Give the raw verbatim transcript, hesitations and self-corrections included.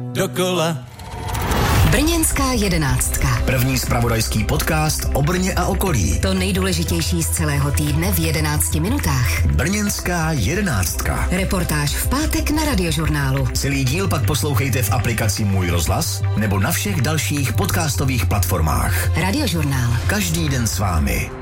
dokola. Brněnská jedenáctka. První zpravodajský podcast o Brně a okolí. To nejdůležitější z celého týdne v jedenácti minutách. Brněnská jedenáctka. Reportáž v pátek na Radiožurnálu. Celý díl pak poslouchejte v aplikaci Můj rozhlas nebo na všech dalších podcastových platformách. Radiožurnál. Každý den s vámi.